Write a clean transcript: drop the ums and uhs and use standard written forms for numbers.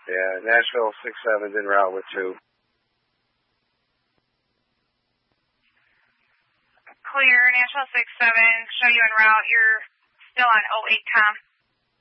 Yeah, Nashville 6-7's en route with 2. Clear, Nashville 6-7, show you en route. You're still on 08, Tom.